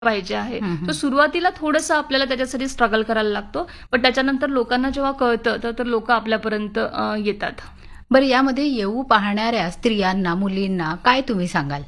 पाहिजे आहे. हं, तर सुरुवातीला थोडंसं आपल्याला त्याच्यासाठी स्ट्रगल करायला लागतो. पण त्याच्यानंतर लोकांना जेव्हा कळतं तर लोकं आपल्यापर्यंत येतात. बरं, यामध्ये येऊ पाहणाऱ्या स्त्रियांना, मुलींना काय तुम्ही सांगाल?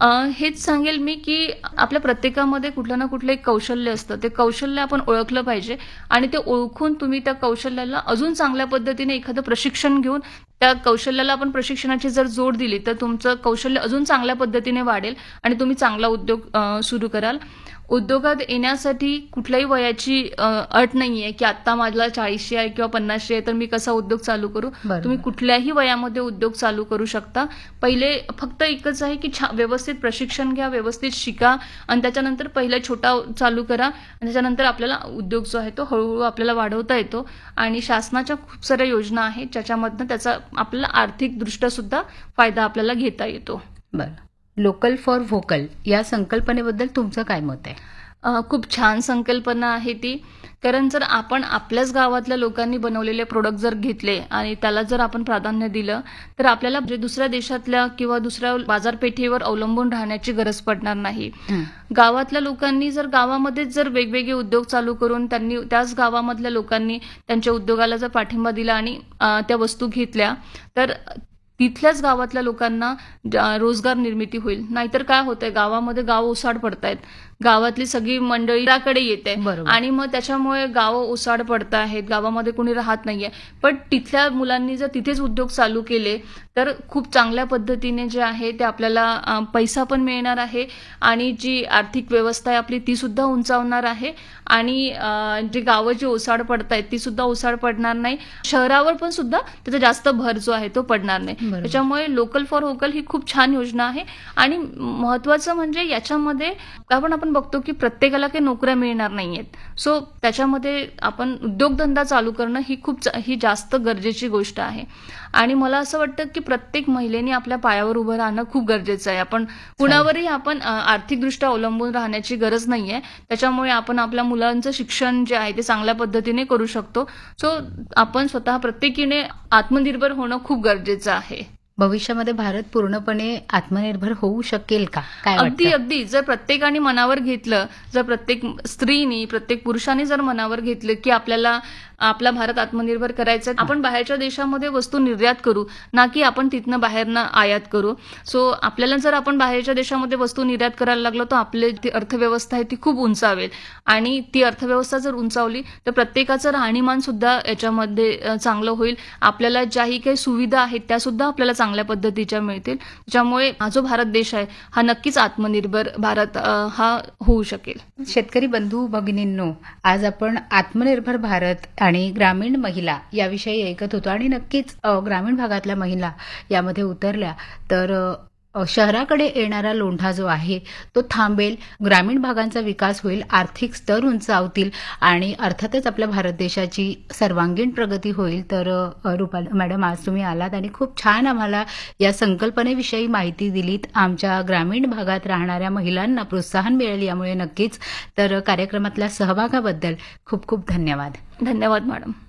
हेच सांगेल मी, की आपल्या प्रत्येकामध्ये कुठलं ना कुठलं एक कौशल्य असतं. ते कौशल्य आपण ओळखलं पाहिजे आणि ते ओळखून तुम्ही त्या कौशल्याला अजून चांगल्या पद्धतीने एखादं प्रशिक्षण घेऊन त्या कौशल्याला आपण प्रशिक्षणाची जर जोड दिली, तर तुमचं कौशल्य अजून चांगल्या पद्धतीने वाढेल आणि तुम्ही चांगला उद्योग सुरू कराल. उद्योगात येण्यासाठी कुठल्याही वयाची अट नाहीये, की आत्ता मला 40शी आहे किंवा 50शी आहे, तर मी कसा उद्योग चालू करू? तुम्ही बरोबर. कुठल्याही वयामध्ये उद्योग चालू करू शकता. पहिले फक्त एकच आहे, की व्यवस्थित प्रशिक्षण घ्या, व्यवस्थित शिका आणि त्याच्यानंतर पहिला छोटा चालू करा आणि त्याच्यानंतर आपल्याला उद्योग जो आहे तो हळूहळू आपल्याला वाढवता येतो आणि शासनाच्या खूप साऱ्या योजना आहेत, ज्याच्यामधनं त्याचा आपल्याला आर्थिकदृष्ट्या सुद्धा फायदा आपल्याला घेता येतो. बरं. लोकल फॉर व्होकल या संकल्पनेबद्दल तुमचं काय मत आहे? खूप छान संकल्पना आहे ती. कारण जर आपण आपल्याच गावातल्या लोकांनी बनवलेले प्रॉडक्ट जर घेतले आणि त्याला जर आपण प्राधान्य दिलं, तर आपल्याला म्हणजे दुसऱ्या देशातल्या किंवा दुसऱ्या बाजारपेठेवर अवलंबून राहण्याची गरज पडणार नाही. हं. गावातल्या लोकांनी जर गावामध्येच जर वेगवेगळे उद्योग चालू करून त्यांनी त्याच गावामधल्या लोकांनी त्यांच्या उद्योगाला जर पाठिंबा दिला आणि त्या वस्तू घेतल्या, तर तिथल्याच गावातल्या लोकांना रोजगार निर्मिती होईल. नाहीतर काय होतंय, गावामध्ये गाव ओसाड पडतायत. गावातली सगळी मंडळी त्याकडे येते बरोबर. आणि मग त्याच्यामुळे गावं ओसाड पडत आहेत. गावामध्ये कोणी राहत नाहीये. पण तिथल्या मुलांनी जर तिथेच उद्योग चालू केले, तर खूप चांगल्या पद्धतीने जे आहे ते आपल्याला पैसा पण मिळणार आहे आणि जी आर्थिक व्यवस्था आहे आपली ती सुद्धा उंचावणार आहे आणि जी गावं जी ओसाड पडतायत ती सुद्धा ओसाड पडणार नाही. शहरावर पण सुद्धा त्याचा जास्त भर जो आहे तो पडणार नाही. बरोबर. त्याच्यामुळे लोकल फॉर व्होकल ही खूप छान योजना आहे आणि महत्त्वाचं म्हणजे याच्यामध्ये आपण बघतो की प्रत्येकाला काही नोकऱ्या मिळणार नाहीयेत. सो त्याच्यामध्ये आपण उद्योगधंदा चालू करणं ही जास्त गरजेची गोष्ट आहे आणि मला असं वाटतं की प्रत्येक महिलेने आपल्या पायावर उभं राहणं खूप गरजेचं आहे. आपण कुणावरही आपण आर्थिकदृष्ट्या अवलंबून राहण्याची गरज नाहीये. त्याच्यामुळे आपण आपल्या मुलांचं शिक्षण जे आहे ते चांगल्या पद्धतीने करू शकतो. सो आपण स्वतः प्रत्येकीने आत्मनिर्भर होणं खूप गरजेचं आहे. भविष्यामध्ये भारत पूर्णपणे आत्मनिर्भर होऊ शकेल का? काय अगदी वाटतं? अगदी जर प्रत्येकाने मनावर घेतलं, जर प्रत्येक स्त्रीनी प्रत्येक पुरुषाने जर मनावर घेतलं की आपल्याला आपला भारत आत्मनिर्भर करायचा आहे, आपण बाहेरच्या देशामध्ये वस्तू निर्यात करू, ना की आपण तिथनं बाहेरनं आयात करू. सो आपल्याला जर आपण बाहेरच्या देशामध्ये वस्तू निर्यात करायला लागलो, तर आपली ती अर्थव्यवस्था आहे ती खूप उंचावेल आणि ती अर्थव्यवस्था जर उंचावली, तर प्रत्येकाचं राहणीमान सुद्धा याच्यामध्ये चांगलं होईल. आपल्याला ज्याही काही सुविधा आहेत त्या सुद्धा आपल्याला चांगल्या पद्धतीच्या मिळतील. त्याच्यामुळे हा जो भारत देश आहे हा नक्कीच आत्मनिर्भर भारत हा होऊ शकेल. शेतकरी बंधू भगिनींनो, आज आपण आत्मनिर्भर भारत आणि ग्रामीण महिला याविषयी ऐकत होतो आणि नक्कीच ग्रामीण भागातल्या महिला यामध्ये उतरल्या तर शहराकडे येणारा लोंढा जो आहे तो थांबेल, ग्रामीण भागांचा विकास होईल, आर्थिक स्तर उंचावतील आणि अर्थातच आपल्या भारत देशाची सर्वांगीण प्रगती होईल. तर रुपाली मॅडम, आज तुम्ही आलात आणि खूप छान आम्हाला या संकल्पनेविषयी माहिती दिलीत. आमच्या ग्रामीण भागात राहणाऱ्या महिलांना प्रोत्साहन मिळेल यामुळे नक्कीच. तर कार्यक्रमातल्या सहभागाबद्दल खूप खूप धन्यवाद. धन्यवाद मॅडम.